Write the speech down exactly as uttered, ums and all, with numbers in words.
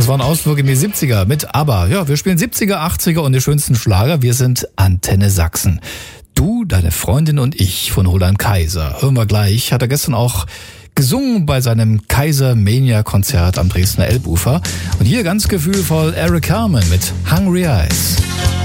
Das war ein Ausflug in die siebziger mit ABBA. Ja, wir spielen siebziger, achtziger und die schönsten Schlager. Wir sind Antenne Sachsen. Du, deine Freundin und ich von Roland Kaiser. Hören wir gleich. Hat er gestern auch gesungen bei seinem Kaiser-Mania-Konzert am Dresdner Elbufer. Und hier ganz gefühlvoll Eric Carmen mit Hungry Eyes.